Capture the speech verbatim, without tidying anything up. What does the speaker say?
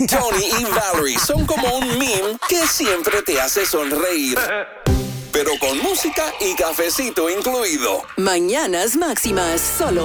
Tony y Valerie son como un meme que siempre te hace sonreír. Pero con música y cafecito incluido. Mañanas Máximas, solo